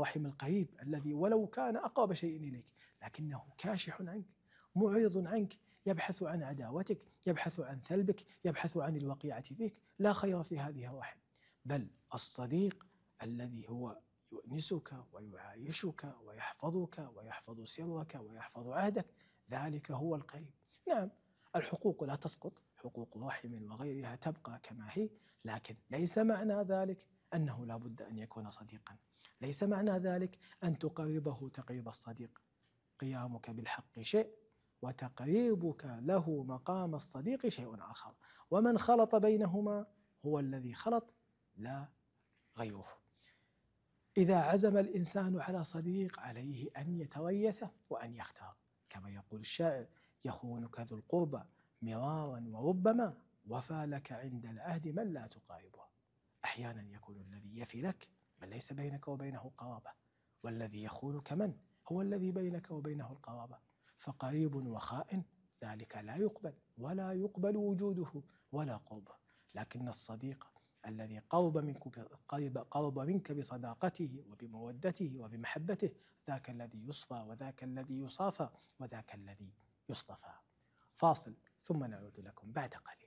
الرحم القريب الذي ولو كان أقرب شيء إليك لكنه كاشح عنك، معرض عنك، يبحث عن عداوتك، يبحث عن ثلبك، يبحث عن الوقيعة فيك. لا خير في هذه الرحم. بل الصديق الذي هو يؤنسك ويعايشك ويحفظك ويحفظ سرك ويحفظ عهدك، ذلك هو القريب. نعم، الحقوق لا تسقط، حقوق رحم وغيرها تبقى كما هي، لكن ليس معنى ذلك أنه لا بد أن يكون صديقا. ليس معنى ذلك أن تقربه تقريب الصديق. قيامك بالحق شيء، وتقريبك له مقام الصديق شيء آخر. ومن خلط بينهما هو الذي خلط، لا غيره. إذا عزم الإنسان على صديق عليه أن يتريث وأن يختار، كما يقول الشاعر: يخونك ذو القربى مرارا وربما وفى لك عند العهد من لا تقاربه. أحيانا يكون الذي يفي لك من ليس بينك وبينه قرابة، والذي يخونك من هو الذي بينك وبينه القرابة. فقريب وخائن ذلك لا يقبل، ولا يقبل وجوده ولا قربه. لكن الصديق الذي قرب منك بصداقته وبمودته وبمحبته، ذاك الذي يصفى وذاك الذي يصافى وذاك الذي يصطفى. فاصل ثم نعود لكم بعد قليل.